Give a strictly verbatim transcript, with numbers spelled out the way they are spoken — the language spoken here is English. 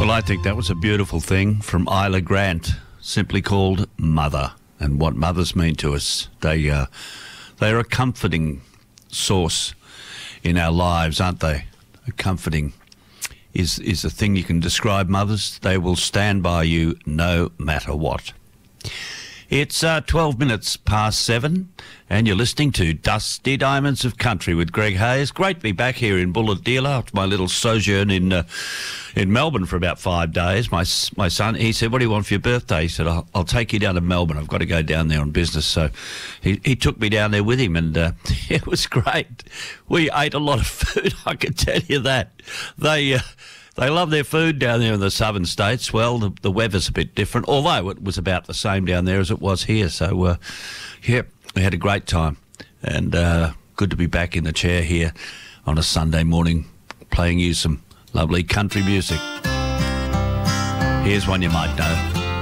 Well, I think that was a beautiful thing from Isla Grant, simply called Mother, and what mothers mean to us. They, uh, they're a comforting source in our lives, aren't they? A comforting is, is the thing you can describe mothers. They will stand by you no matter what. It's uh, twelve minutes past seven, and you're listening to Dusty Diamonds of Country with Greg Hayes. Great to be back here in Bullock-Dealer after my little sojourn in uh, in Melbourne for about five days. My my son, he said, "What do you want for your birthday?" He said, I'll, I'll take you down to Melbourne. I've got to go down there on business. So he, he took me down there with him, and uh, it was great. We ate a lot of food, I can tell you that. They... Uh, They love their food down there in the southern states. Well, the, the weather's a bit different, although it was about the same down there as it was here. So, uh, yeah, we had a great time. And uh, good to be back in the chair here on a Sunday morning playing you some lovely country music. Here's one you might know.